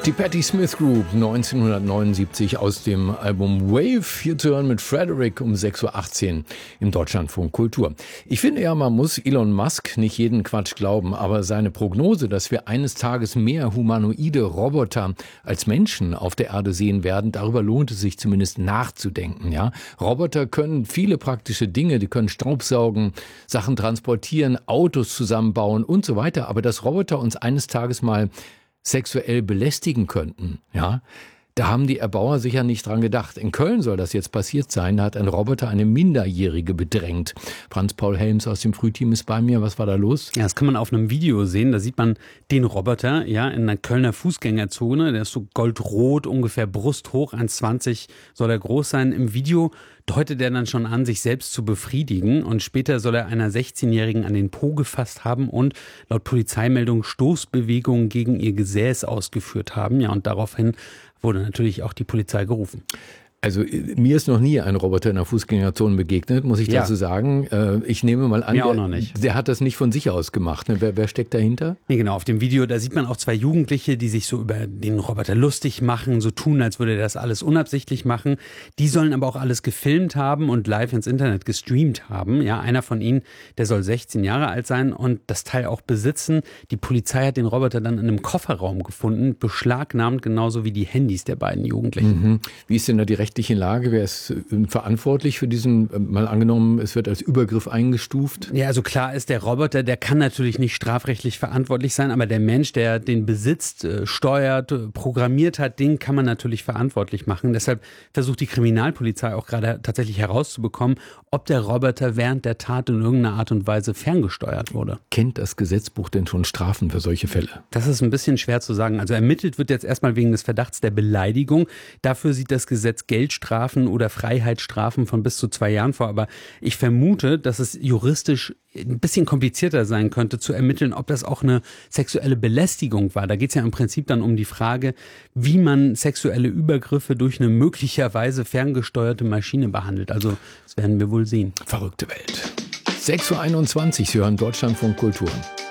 Die Patti Smith Group 1979 aus dem Album Wave, hier zu hören mit Frederick um 6.18 Uhr im Deutschlandfunk Kultur. Ich finde ja, man muss Elon Musk nicht jeden Quatsch glauben, aber seine Prognose, dass wir eines Tages mehr humanoide Roboter als Menschen auf der Erde sehen werden, darüber lohnt es sich zumindest nachzudenken. Ja? Roboter können viele praktische Dinge, die können Staubsaugen, Sachen transportieren, Autos zusammenbauen und so weiter, aber dass Roboter uns eines Tages mal sexuell belästigen könnten, ja, da haben die Erbauer sicher nicht dran gedacht. In Köln soll das jetzt passiert sein, da hat ein Roboter eine Minderjährige bedrängt. Franz-Paul Helms aus dem Frühteam ist bei mir, was war da los? Ja, das kann man auf einem Video sehen, da sieht man den Roboter, ja, in einer Kölner Fußgängerzone, der ist so goldrot, ungefähr brusthoch, 1,20 soll er groß sein. Im Video deutet er dann schon an, sich selbst zu befriedigen und später soll er einer 16-Jährigen an den Po gefasst haben und laut Polizeimeldung Stoßbewegungen gegen ihr Gesäß ausgeführt haben. Ja, und daraufhin wurde natürlich auch die Polizei gerufen. Also mir ist noch nie ein Roboter in der Fußgängerzone begegnet, muss ich dazu sagen. Ich nehme mal an, mir auch noch nicht. Der hat das nicht von sich aus gemacht. Ne? Wer steckt dahinter? Nee, genau, auf dem Video, da sieht man auch zwei Jugendliche, die sich so über den Roboter lustig machen, so tun, als würde das alles unabsichtlich machen. Die sollen aber auch alles gefilmt haben und live ins Internet gestreamt haben. Ja, einer von ihnen, der soll 16 Jahre alt sein und das Teil auch besitzen. Die Polizei hat den Roboter dann in einem Kofferraum gefunden, beschlagnahmt, genauso wie die Handys der beiden Jugendlichen. Mhm. Wie ist denn da die rechtliche Lage? Wer ist verantwortlich für diesen, mal angenommen, es wird als Übergriff eingestuft? Ja, also klar ist, der Roboter, der kann natürlich nicht strafrechtlich verantwortlich sein, aber der Mensch, der den besitzt, steuert, programmiert hat, den kann man natürlich verantwortlich machen. Deshalb versucht die Kriminalpolizei auch gerade tatsächlich herauszubekommen, ob der Roboter während der Tat in irgendeiner Art und Weise ferngesteuert wurde. Kennt das Gesetzbuch denn schon Strafen für solche Fälle? Das ist ein bisschen schwer zu sagen. Also ermittelt wird jetzt erstmal wegen des Verdachts der Beleidigung. Dafür sieht das Gesetz Geldstrafen oder Freiheitsstrafen von bis zu 2 Jahren vor. Aber ich vermute, dass es juristisch ein bisschen komplizierter sein könnte, zu ermitteln, ob das auch eine sexuelle Belästigung war. Da geht es ja im Prinzip dann um die Frage, wie man sexuelle Übergriffe durch eine möglicherweise ferngesteuerte Maschine behandelt. Also das werden wir wohl sehen. Verrückte Welt. 6.21 Uhr, Sie hören Deutschlandfunk Kultur.